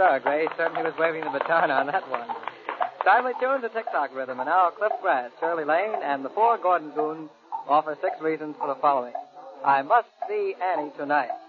sir. Gray certainly was waving the baton on that one. Timely tuned to TikTok rhythm, and now Cliff Grass, Shirley Lane, and the four Gordon Goons offer 6 reasons for the following. I must see Annie tonight.